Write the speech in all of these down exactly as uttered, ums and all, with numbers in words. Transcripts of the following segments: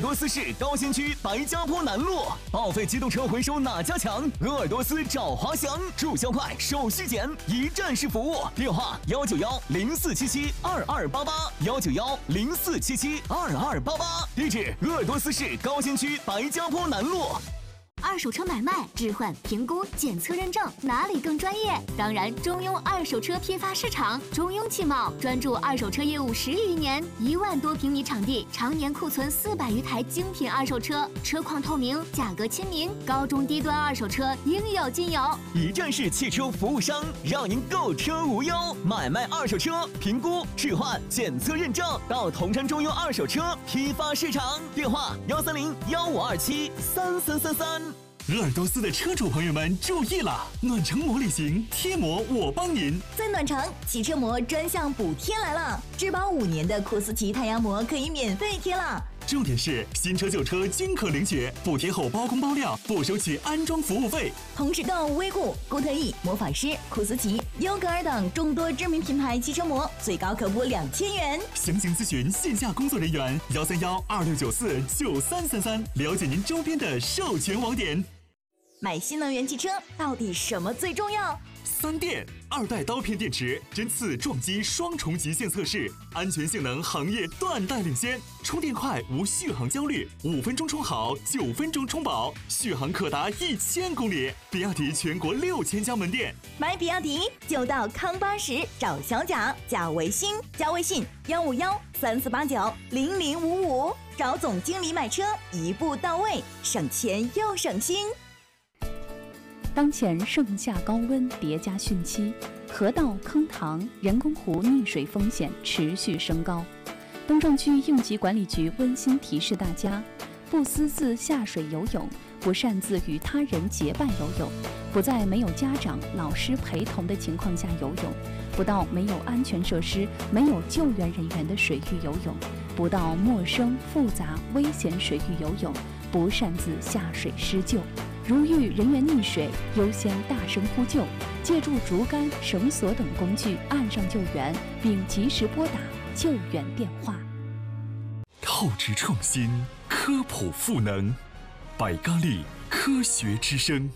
多斯市高新区白家坡南路。报废机动车回收哪家强？鄂尔多斯找华翔，注销快，手续简，一站式服务。电话：幺九幺零四七七二二八八，幺九幺零四七七二二八八。地址：鄂尔多斯市高新区白家坡南路。 二手车买卖、置换、评估、检测认证，哪里更专业？当然，中庸二手车批发市场。中庸汽贸专注二手车业务十余年，一万多平米场地，常年库存四百余台精品二手车，车况透明，价格亲民，高中低端二手车应有尽有。 一站式汽车服务商，让您购车无忧。买卖二手车，评估、置换、检测认证，到同山中庸二手车批发市场。电话：幺三零幺五二七三三三三。 鄂尔多斯的车主朋友们注意了，暖城膜旅行贴膜我帮您。 在暖城，汽车膜专项补贴来了，质保五年的库斯奇太阳膜可以免费贴了。 重点是新车旧车均可领取，补贴后包工包料，不收取安装服务费。 同时购威固、固特异、魔法师、库斯奇、优格尔等众多知名品牌汽车膜，最高可补两千元。 详情咨询线下工作人员幺三幺二六九四九三三三，了解您周边的授权网点。 买新能源汽车到底什么最重要？ 三电二代刀片电池针刺撞击双重极限测试，安全性能行业断代领先，充电快无续航焦虑，五分钟充好，九分钟充饱，续航可达一千公里。比亚迪全国六千家门店， 买比亚迪就到康巴什找小贾，加微信加微信幺五幺三四八九零零五五，找总经理买车一步到位，省钱又省心。 当前盛夏高温叠加汛期，河道、坑塘、人工湖溺水风险持续升高。东城区应急管理局温馨提示大家：不私自下水游泳，不擅自与他人结伴游泳，不在没有家长、老师陪同的情况下游泳，不到没有安全设施、没有救援人员的水域游泳，不到陌生、复杂、危险水域游泳，不擅自下水施救。如遇人员溺水，优先大声呼救，借助竹竿、绳索等工具岸上救援，并及时拨打救援电话。 透支创新，科普赋能，百咖力科学之声。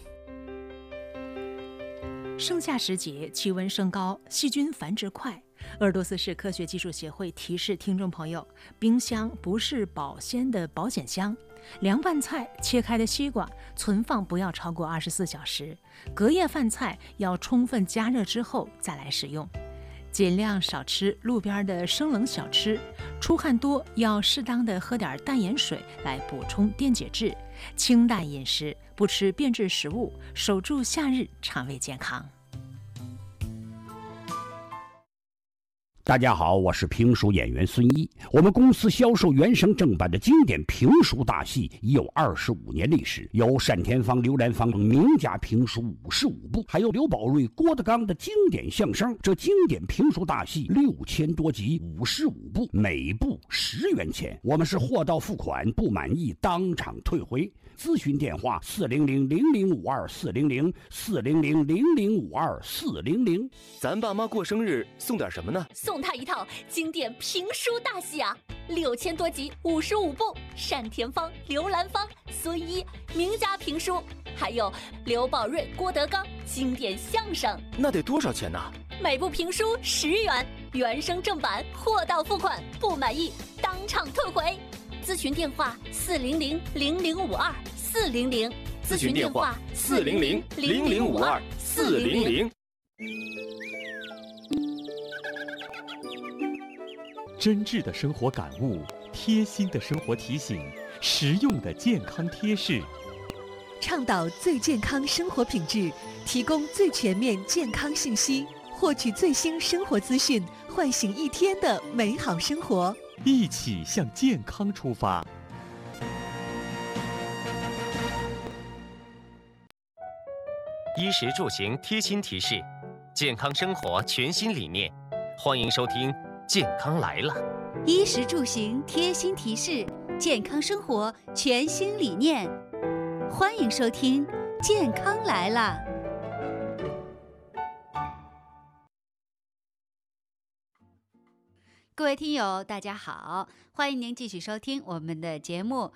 盛夏时节，气温升高，细菌繁殖快。鄂尔多斯市科学技术协会提示听众朋友：冰箱不是保鲜的保险箱。凉拌菜、切开的西瓜存放不要超过二十四小时，隔夜饭菜要充分加热之后再来使用。尽量少吃路边的生冷小吃，出汗多要适当的喝点淡盐水来补充电解质。清淡饮食，不吃变质食物，守住夏日肠胃健康。 大家好，我是评书演员孙一。我们公司销售原声正版的经典评书大戏已有二十五年历史，有单田芳、刘兰芳名家评书五十五部，还有刘宝瑞、郭德纲的经典相声。这经典评书大戏六千多集，五十五部，每部十元钱。我们是货到付款，不满意当场退回。咨询电话：四零零零零五二四零零四零零零零五二四零零。 咱爸妈过生日送点什么呢？ 送他一套经典评书大戏啊，六千多集，五十五部，单田芳、刘兰芳、孙一名家评书，还有刘宝瑞、郭德纲经典相声。 那得多少钱呢？ 每部评书十元，原声正版，货到付款，不满意当场退回。咨询电话：四零零零零五二四零零。 咨询电话：四零零零零五二四零零。 真挚的生活感悟，贴心的生活提醒，实用的健康贴士， 倡导最健康生活品质，提供最全面健康信息，获取最新生活资讯，唤醒一天的美好生活。 一起向健康出发。 衣食住行贴心提示，健康生活全新理念，欢迎收听健康来了。 衣食住行贴心提示，健康生活全新理念，欢迎收听健康来了。各位听友大家好，欢迎您继续收听我们的节目。